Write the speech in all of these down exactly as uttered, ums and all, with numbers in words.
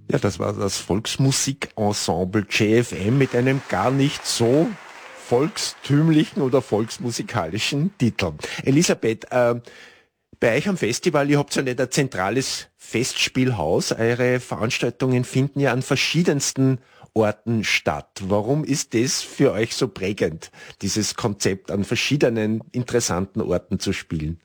Ja, das war das Volksmusikensemble J F M mit einem gar nicht so volkstümlichen oder volksmusikalischen Titel. Elisabeth, äh, bei euch am Festival, ihr habt ja nicht ein zentrales Festspielhaus. Eure Veranstaltungen finden ja an verschiedensten Orten statt. Warum ist das für euch so prägend, dieses Konzept an verschiedenen interessanten Orten zu spielen?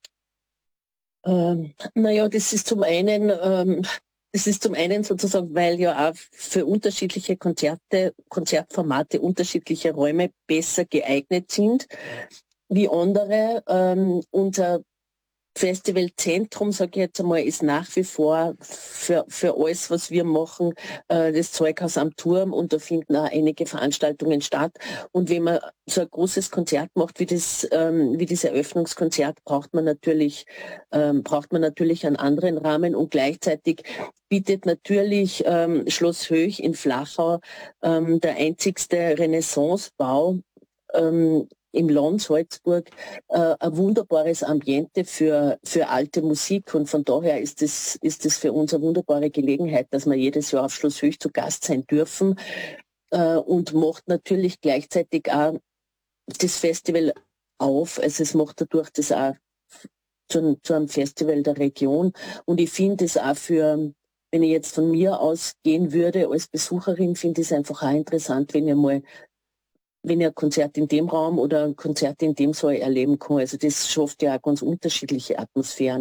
Ähm, naja, das ist zum einen, ähm, das ist zum einen sozusagen, weil ja auch für unterschiedliche Konzerte, Konzertformate unterschiedliche Räume besser geeignet sind wie andere. Ähm, unser Festivalzentrum, sage ich jetzt einmal, ist nach wie vor für, für alles, was wir machen, äh, das Zeughaus am Turm, und da finden auch einige Veranstaltungen statt. Und wenn man so ein großes Konzert macht wie das, ähm, wie das Eröffnungskonzert, braucht man natürlich, ähm, braucht man natürlich einen anderen Rahmen, und gleichzeitig bietet natürlich ähm, Schloss Höch in Flachau, ähm, der einzigste Renaissancebau, ähm, im Land Salzburg, äh, ein wunderbares Ambiente für, für alte Musik, und von daher ist es ist es für uns eine wunderbare Gelegenheit, dass wir jedes Jahr auf Schloss Höch zu Gast sein dürfen, äh, und macht natürlich gleichzeitig auch das Festival auf. Also es macht dadurch das auch zu, zu einem Festival der Region, und ich finde es auch für, wenn ich jetzt von mir ausgehen würde als Besucherin, finde ich es einfach auch interessant, wenn ich mal wenn ich ein Konzert in dem Raum oder ein Konzert in dem Saal erleben kann. Also das schafft ja auch ganz unterschiedliche Atmosphären.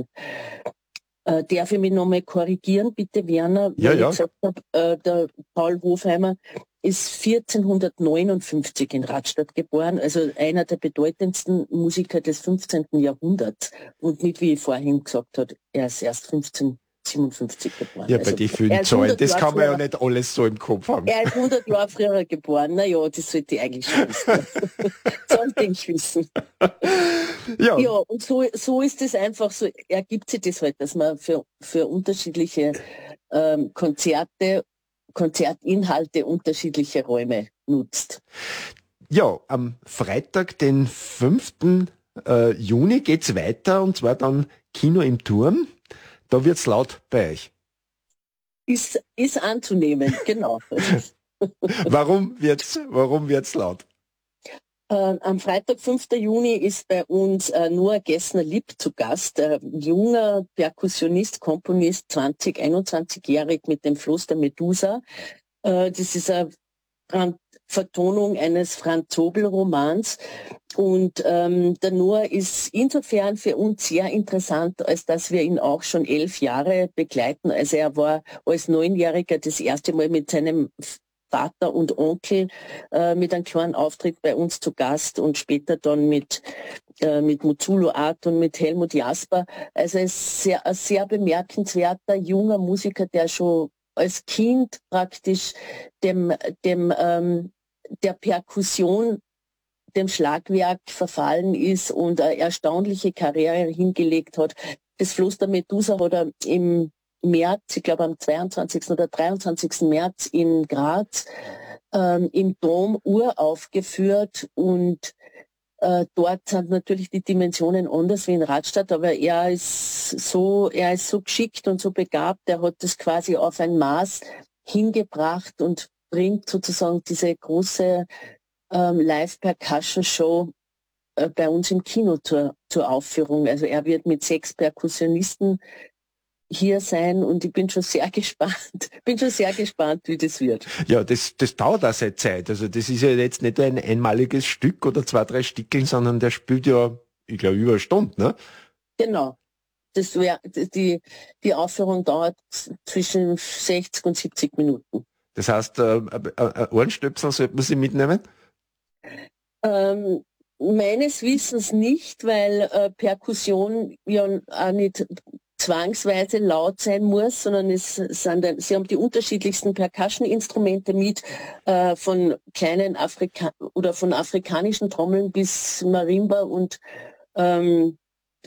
Äh, darf ich mich nochmal korrigieren, bitte, Werner? Ja, Weil ich ja. gesagt habe, äh, der Paul Hofheimer ist vierzehnhundertneunundfünfzig in Radstadt geboren, also einer der bedeutendsten Musiker des fünfzehnten Jahrhunderts. Und nicht, wie ich vorhin gesagt habe, er ist erst fünfzehnhundertsiebenundfünfzig geboren. Ja, bei Also den vielen er ist Zahlen, hundert das Jahre kann man ja früher, nicht alles so im Kopf haben. er ist hundert Jahre früher geboren. Naja, das sollte ich eigentlich schon wissen. Sollte ich wissen. Ja, Ja, und so, so ist es einfach, so ergibt sich das halt, dass man für, für unterschiedliche ähm, Konzerte, Konzertinhalte unterschiedliche Räume nutzt. ja, am Freitag, den fünften Äh, Juni geht's weiter, und zwar dann Kino im Turm. Da wird's laut bei euch. Ist, ist anzunehmen, genau. Warum wird's, warum wird's laut? Äh, am Freitag, fünften Juni, ist bei uns äh, Noah Gessner-Lipp zu Gast, äh, junger Perkussionist, Komponist, zwanzig, einundzwanzigjährig mit dem Floß der Medusa. Äh, das ist eine Fran- Vertonung eines Franz Zobel-Romans. Und ähm, der Noah ist insofern für uns sehr interessant, als dass wir ihn auch schon elf Jahre begleiten. Also er war als Neunjähriger das erste Mal mit seinem Vater und Onkel äh, mit einem kleinen Auftritt bei uns zu Gast, und später dann mit äh, mit Mutsulo Art und mit Helmut Jasper. Also er ist sehr, ein sehr bemerkenswerter junger Musiker, der schon als Kind praktisch dem dem ähm, der Perkussion, dem Schlagwerk verfallen ist und eine erstaunliche Karriere hingelegt hat. Das Floß der Medusa hat er im März, ich glaube am zweiundzwanzigsten oder dreiundzwanzigsten März in Graz ähm, im Dom uraufgeführt, und äh, dort sind natürlich die Dimensionen anders wie in Radstadt, aber er ist so, er ist so geschickt und so begabt, er hat das quasi auf ein Maß hingebracht und bringt sozusagen diese große ähm, Live-Percussion-Show äh, bei uns im Kino zur, zur Aufführung. Also er wird mit sechs Perkussionisten hier sein, und ich bin schon sehr gespannt, bin schon sehr gespannt, wie das wird. Ja, das, das dauert auch seine Zeit. Also das ist ja jetzt nicht ein einmaliges Stück oder zwei, drei Stickeln, sondern der spielt ja, ich glaube, über eine Stunde, ne? Genau. Das wär, die, die Aufführung dauert zwischen sechzig und siebzig Minuten. Das heißt, äh, äh, äh, Ohrenstöpsel sollte man sich mitnehmen? Ähm, meines Wissens nicht, weil äh, Perkussion ja auch nicht zwangsweise laut sein muss, sondern es sind, dann, sie haben die unterschiedlichsten Percussion-Instrumente mit, äh, von kleinen Afrika oder von afrikanischen Trommeln bis Marimba und ähm,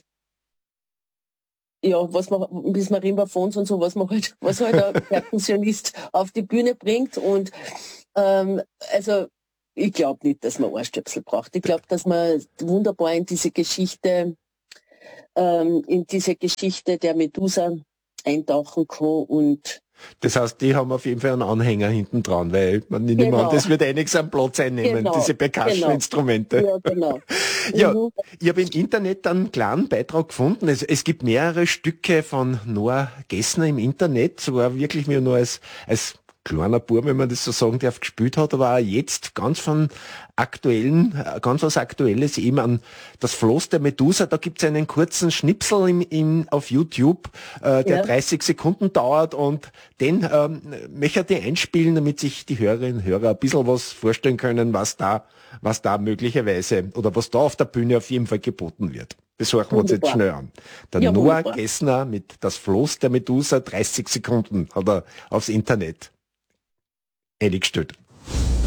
ja, was man bis Marimba-Phones und so, was man halt, was halt ein Perkussionist auf die Bühne bringt. Und ähm, also ich glaube nicht, dass man Ohrstöpsel braucht. Ich glaube, dass man wunderbar in diese Geschichte, ähm, in diese Geschichte der Medusa eintauchen kann und Das heißt, die haben auf jeden Fall einen Anhänger hinten dran, weil man nicht genau. An, das wird einiges an Platz einnehmen, genau. diese Percussion-Instrumente. Genau. Ja, genau. ja, mhm. Ich habe im Internet einen kleinen Beitrag gefunden. Es, es gibt mehrere Stücke von Noah Gessner im Internet, sogar wirklich mir nur als, als kleiner Bub, wenn man das so sagen darf, gespielt hat, aber auch jetzt ganz von aktuellen, ganz was Aktuelles eben an das Floß der Medusa. Da gibt es einen kurzen Schnipsel im, im, auf YouTube, äh, der ja. dreißig Sekunden dauert und den ähm, möchte ich einspielen, damit sich die Hörerinnen und Hörer ein bisschen was vorstellen können, was da, was da möglicherweise oder was da auf der Bühne auf jeden Fall geboten wird. Das hören wir uns jetzt schnell an. Der ja, Noah wunderbar. Gessner mit das Floß der Medusa, dreißig Sekunden, hat er aufs Internet eingestellt.